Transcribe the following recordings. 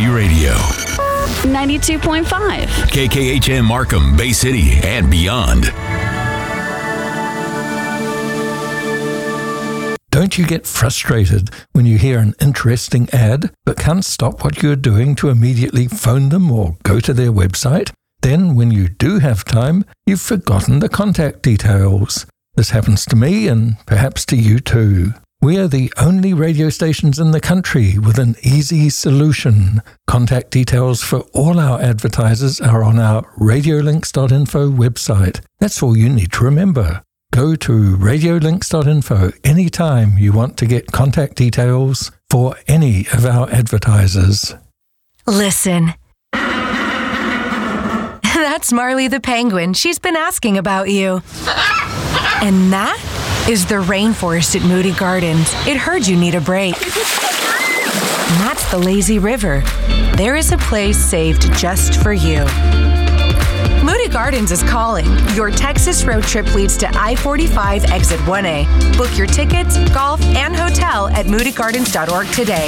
Energy Radio. 92.5. KKHM Markham, Bay City, and beyond. Don't you get frustrated when you hear an interesting ad but can't stop what you're doing to immediately phone them or go to their website? Then, when you do have time, you've forgotten the contact details. This happens to me and perhaps to you too. We are the only radio stations in the country with an easy solution. Contact details for all our advertisers are on our radiolinks.info website. That's all you need to remember. Go to radiolinks.info anytime you want to get contact details for any of our advertisers. Listen. That's Marley the penguin. She's been asking about you. And that is the rainforest at Moody Gardens. It heard you need a break. And that's the lazy river. There is a place saved just for you. Moody Gardens is calling. Your Texas road trip leads to I-45 Exit 1A. Book your tickets, golf, and hotel at moodygardens.org today.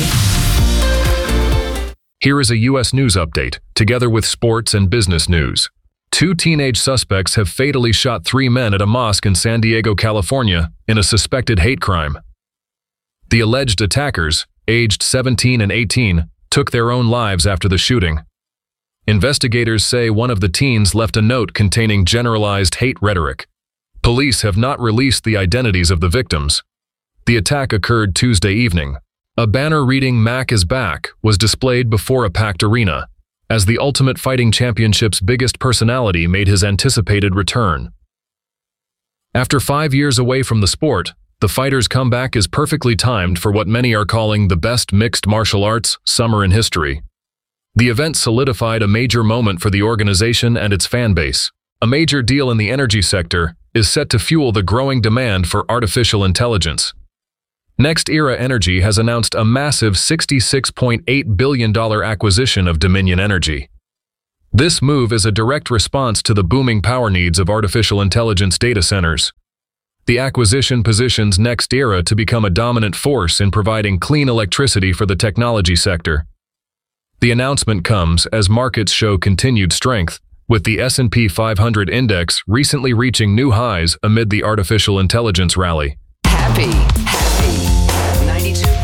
Here is a U.S. news update, together with sports and business news. 2 teenage suspects have fatally shot 3 men at a mosque in San Diego, California, in a suspected hate crime. The alleged attackers, aged 17 and 18, took their own lives after the shooting. Investigators say one of the teens left a note containing generalized hate rhetoric. Police have not released the identities of the victims. The attack occurred Tuesday evening. A banner reading "Mac is back" was displayed before a packed arena, as the Ultimate Fighting Championship's biggest personality made his anticipated return. After 5 years away from the sport, the fighter's comeback is perfectly timed for what many are calling the best mixed martial arts summer in history. The event solidified a major moment for the organization and its fan base. A major deal in the energy sector is set to fuel the growing demand for artificial intelligence. NextEra Energy has announced a massive $66.8 billion acquisition of Dominion Energy. This move is a direct response to the booming power needs of artificial intelligence data centers. The acquisition positions NextEra to become a dominant force in providing clean electricity for the technology sector. The announcement comes as markets show continued strength, with the S&P 500 index recently reaching new highs amid the artificial intelligence rally. Happy,